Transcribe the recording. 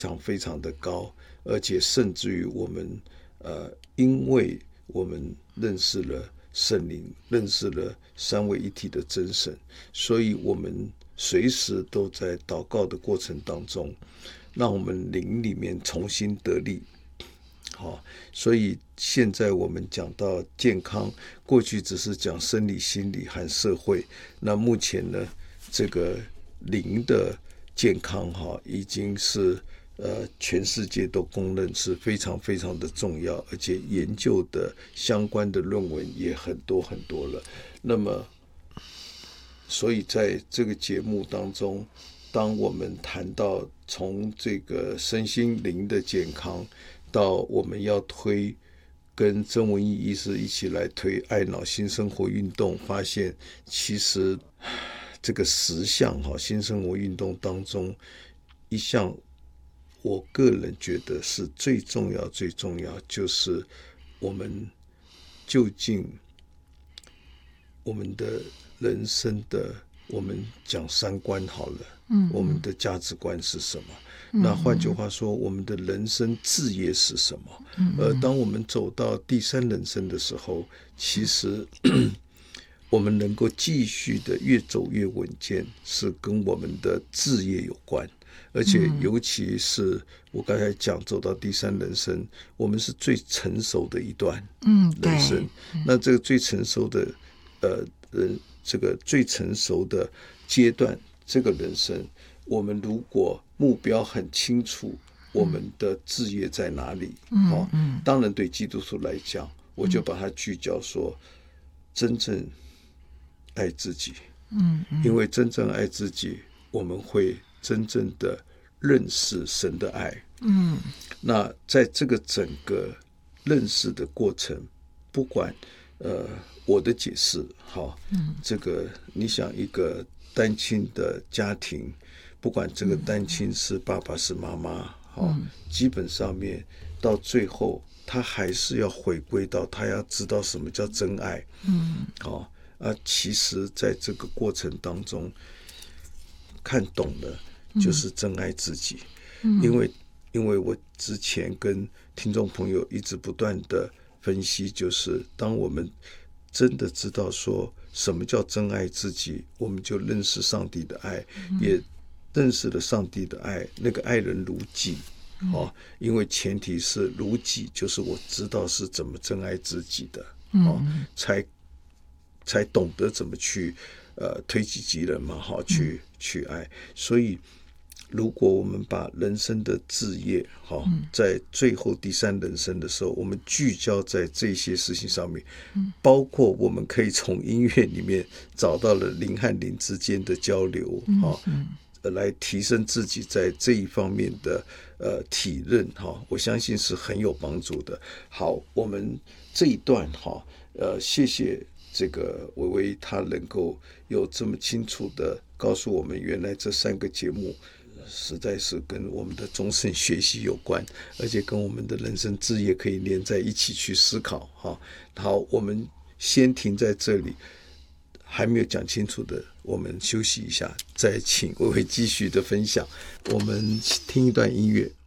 常非常的高，而且甚至于我们因为我们认识了圣灵，认识了三位一体的真神，所以我们随时都在祷告的过程当中，让我们灵里面重新得力。好，所以现在我们讲到健康，过去只是讲生理、心理和社会，那目前呢，这个灵的健康已经是全世界都公认是非常非常的重要，而且研究的相关的论文也很多很多了。那么，所以在这个节目当中，当我们谈到从这个身心灵的健康，到我们要推跟曾文义医师一起来推爱脑新生活运动，发现其实这个10项新生活运动当中，一项我个人觉得是最重要最重要，就是我们究竟我们的人生的，我们讲三观好了，我们的价值观是什么？那换句话说，我们的人生志业是什么？当我们走到第三人生的时候，其实我们能够继续的越走越稳健，是跟我们的志业有关。而且尤其是我刚才讲走到第三人生，我们是最成熟的一段人生。那这个最成熟的这个最成熟的阶段，这个人生，我们如果目标很清楚，我们的志业在哪里？当然对基督徒来讲，我就把它聚焦说，真正爱自己。因为真正爱自己，我们会真正的认识神的爱。那在这个整个认识的过程，不管我的解释，这个你想一个单亲的家庭，不管这个单亲是爸爸是妈妈，基本上面到最后，他还是要回归到他要知道什么叫真爱。其实在这个过程当中，看懂了就是真爱自己。因为我之前跟听众朋友一直不断的分析，就是当我们真的知道说什么叫真爱自己，我们就认识上帝的爱，也认识了上帝的爱，那个爱人如己。因为前提是如己，就是我知道是怎么真爱自己的，才懂得怎么去推己及人嘛，去爱。所以如果我们把人生的志业在最后第三人生的时候，我们聚焦在这些事情上面，包括我们可以从音乐里面找到了灵和灵之间的交流，来提升自己在这一方面的体认，我相信是很有帮助的。好，我们这一段谢谢这个薇薇，她能够有这么清楚的告诉我们，原来这3个节目实在是跟我们的终身学习有关，而且跟我们的人生志业可以连在一起去思考。好，我们先停在这里，还没有讲清楚的，我们休息一下，再请薇薇继续的分享。我们听一段音乐。